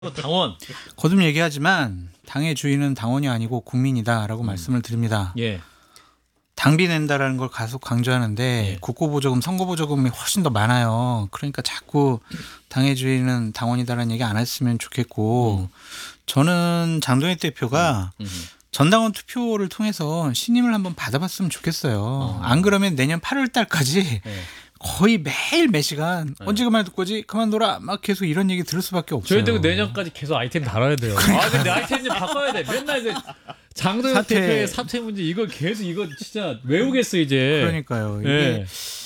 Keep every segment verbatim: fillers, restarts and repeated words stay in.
당원. 거듭 얘기하지만 당의 주인은 당원이 아니고 국민이다라고 음. 말씀을 드립니다. 예. 당비 낸다라는 걸 계속 강조하는데 예. 국고보조금, 선거보조금이 훨씬 더 많아요. 그러니까 자꾸 당의 주인은 당원이다라는 얘기 안 했으면 좋겠고 음. 저는 장동혁 대표가 음. 음. 전당원 투표를 통해서 신임을 한번 받아봤으면 좋겠어요. 어. 안 그러면 내년 팔월 달까지 예. 거의 매일 매 시간 네. 언제 그만둘 거지? 그만둬라. 막 계속 이런 얘기 들을 수밖에 없어요. 저희도 내년까지 계속 아이템 달아야 돼요. 그러니까. 아 근데 아이템 좀 바꿔야 돼. 맨날 이제 장동혁 사태. 대표의 사퇴 문제 이거 계속 이거 진짜 외우겠어 이제. 그러니까요. 이게 네.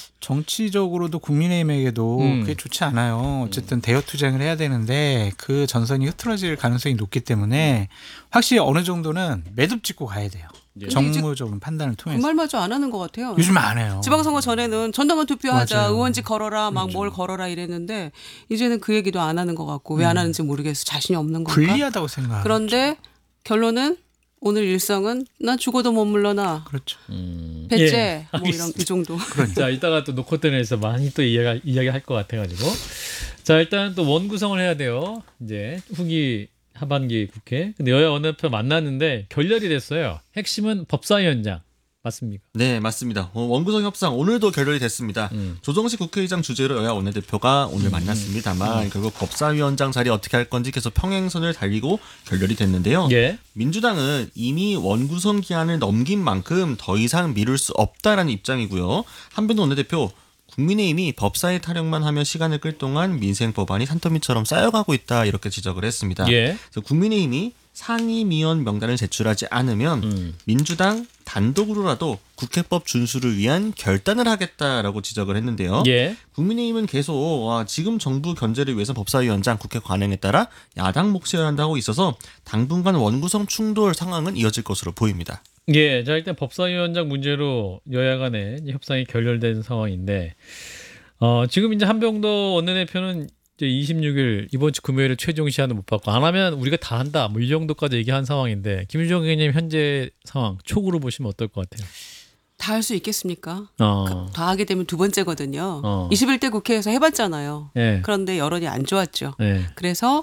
정치적으로도 국민의힘에게도 음. 그게 좋지 않아요. 어쨌든 대여 투쟁을 해야 되는데 그 전선이 흐트러질 가능성이 높기 때문에 확실히 어느 정도는 매듭 짓고 가야 돼요. 예. 정무적인 판단을 통해서. 그 말마저 안 하는 것 같아요. 요즘 안 해요. 지방선거 전에는 전당원 투표하자, 맞아요. 의원직 걸어라, 막 뭘 그렇죠. 걸어라 이랬는데 이제는 그 얘기도 안 하는 것 같고 왜 안 하는지 모르겠어. 자신이 없는 건가. 불리하다고 생각하죠. 그런데 결론은 오늘 일성은 난 죽어도 못 물러나. 그렇죠. 음. 배째 예. 뭐 이런 이 정도. 그러니까. 자 이따가 또 노코텐에서 많이 또 이야기 이야기할 것 같아가지고 자 일단 또 원구성을 해야 돼요. 이제 후기. 하반기 국회. 근데 여야 원내대표 만났는데 결렬이 됐어요. 핵심은 법사위원장. 맞습니까? 네, 맞습니다. 어, 원구성 협상 오늘도 결렬이 됐습니다. 음. 조정식 국회의장 주재로 여야 원내대표가 오늘 음. 만났습니다만 음. 결국 법사위원장 자리 어떻게 할 건지 계속 평행선을 달리고 결렬이 됐는데요. 예. 민주당은 이미 원구성 기한을 넘긴 만큼 더 이상 미룰 수 없다라는 입장이고요. 한변도 원내대표 국민의힘이 법사위 타령만 하며 시간을 끌 동안 민생 법안이 산더미처럼 쌓여가고 있다 이렇게 지적을 했습니다. 예. 그래서 국민의힘이 상임위원 명단을 제출하지 않으면 음. 민주당 단독으로라도 국회법 준수를 위한 결단을 하겠다라고 지적을 했는데요. 예. 국민의힘은 계속 와, 지금 정부 견제를 위해서 법사위원장 국회 관행에 따라 야당 몫이어야 한다고 있어서 당분간 원구성 충돌 상황은 이어질 것으로 보입니다. 예, 자 일단 법사위원장 문제로 여야 간에 협상이 결렬된 상황인데 어, 지금 이제 한병도 원내대표는 이제 이십육 일 이번 주 금요일에 최종 시한을 못 받고 안 하면 우리가 다 한다 뭐 이 정도까지 얘기한 상황인데 김유정 의원님 현재 상황 촉으로 보시면 어떨 것 같아요? 다 할 수 있겠습니까? 어. 그, 다 하게 되면 두 번째거든요. 어. 이십일 대 국회에서 해봤잖아요. 예. 그런데 여론이 안 좋았죠. 예. 그래서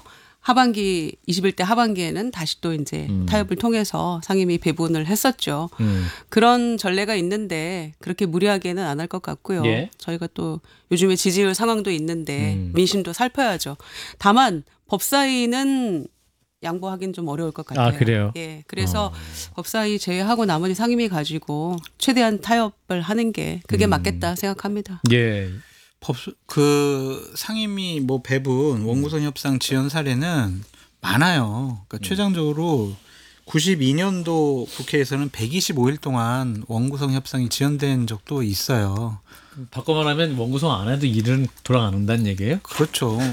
하반기 이십일 대 하반기에는 다시 또 이제 음. 타협을 통해서 상임위 배분을 했었죠. 음. 그런 전례가 있는데 그렇게 무리하게는 안 할 것 같고요. 예. 저희가 또 요즘에 지지율 상황도 있는데 음. 민심도 살펴야죠. 다만 법사위는 양보하기는 좀 어려울 것 같아요. 아, 그래요? 예. 그래서 어. 법사위 제외하고 나머지 상임위 가지고 최대한 타협을 하는 게 그게 음. 맞겠다 생각합니다. 예. 법, 그 상임위 뭐 배분 원구성 협상 지연 사례는 많아요. 그러니까 음. 최장적으로 구십이 년도 국회에서는 백이십오 일 동안 원구성 협상이 지연된 적도 있어요. 바꿔 말하면 원구성 안 해도 일은 돌아가는다는 얘기예요? 그렇죠. 뭐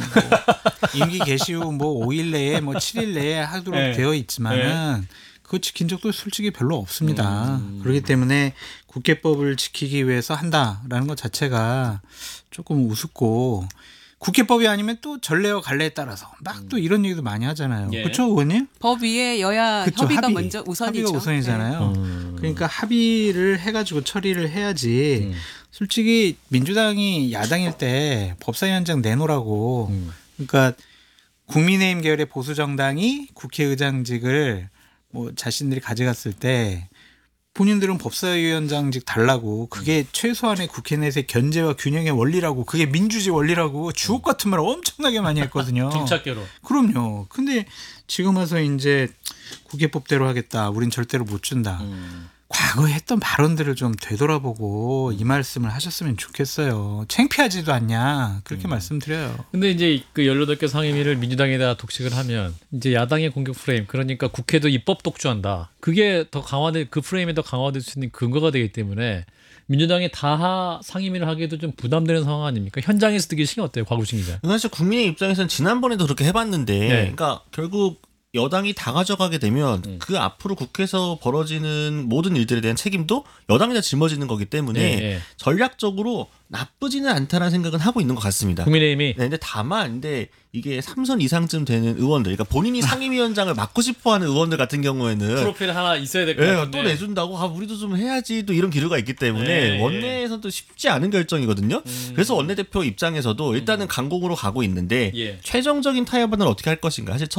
임기 개시 후 뭐 오 일 내에 뭐 칠 일 내에 하도록 네. 되어 있지만은 네. 그거 지킨 적도 솔직히 별로 없습니다. 음. 그렇기 때문에 국회법을 지키기 위해서 한다라는 것 자체가 조금 우습고 국회법이 아니면 또 전례와 관례에 따라서 막 또 이런 얘기도 많이 하잖아요. 예. 그렇죠, 의원님? 법 위에 여야 그쵸, 협의가 합의. 먼저 우선이죠. 합의가 우선이잖아요. 네. 음. 그러니까 합의를 해가지고 처리를 해야지. 음. 솔직히 민주당이 야당일 때 법사위원장 내놓으라고. 음. 그러니까 국민의힘 계열의 보수 정당이 국회의장직을 뭐 자신들이 가져갔을 때 본인들은 법사위원장직 달라고 그게 최소한의 국회 내에서의 견제와 균형의 원리라고 그게 민주주의 원리라고 주옥 같은 말을 엄청나게 많이 했거든요. 등짝계로. 그럼요. 근데 지금 와서 이제 국회법대로 하겠다. 우린 절대로 못 준다. 음. 과거에 했던 발언들을 좀 되돌아보고 이 말씀을 하셨으면 좋겠어요. 창피하지도 않냐 그렇게 음. 말씀드려요. 근데 이제 그 열여덟 개 상임위를 민주당에다 독식을 하면 이제 야당의 공격 프레임 그러니까 국회도 입법 독주한다. 그게 더 강화될 그 프레임이 더 강화될 수 있는 근거가 되기 때문에 민주당이 다하 상임위를 하기에도 좀 부담되는 상황 아닙니까? 현장에서 듣기 싫은 어때요, 곽우신 기자? 사실 국민의 입장에서는 지난번에도 그렇게 해봤는데, 네. 그러니까 결국 여당이 다 가져가게 되면 음. 그 앞으로 국회에서 벌어지는 모든 일들에 대한 책임도 여당에다 짊어지는 거기 때문에 네, 네. 전략적으로 나쁘지는 않다라는 생각은 하고 있는 것 같습니다. 국민의힘이 네, 근데 다만 근데 이게 삼선 이상쯤 되는 의원들, 그러니까 본인이 상임위원장을 맡고 싶어하는 의원들 같은 경우에는 프로필 하나 있어야 될 것 예, 같은데. 또 내준다고 아 우리도 좀 해야지 또 이런 기류가 있기 때문에 네, 원내에서도 쉽지 않은 결정이거든요. 음. 그래서 원내대표 입장에서도 일단은 강공으로 가고 있는데 예. 최종적인 타협안을 어떻게 할 것인가 사실